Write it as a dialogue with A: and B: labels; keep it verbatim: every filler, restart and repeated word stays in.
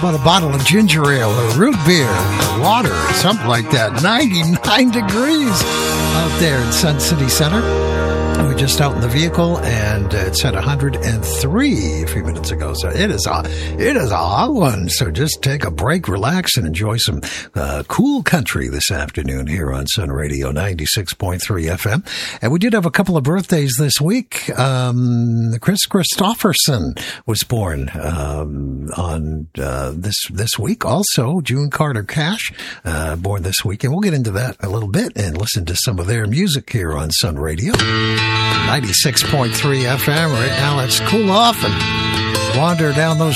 A: about a bottle of ginger ale or root beer or water or something like that? ninety-nine degrees out there in Sun City Center. We're just out in the vehicle, and it's at one hundred three a few minutes ago. So it is a it is a hot one. So just take a break, relax, and enjoy some uh, cool country this afternoon here on Sun Radio ninety-six point three F M. And we did have a couple of birthdays this week. Um, Chris Christopherson was born um, on uh, this this week. Also, June Carter Cash uh, born this week, and we'll get into that a little bit and listen to some of their music here on Sun Radio ninety-six point three F M. Right now, let's cool off and wander down those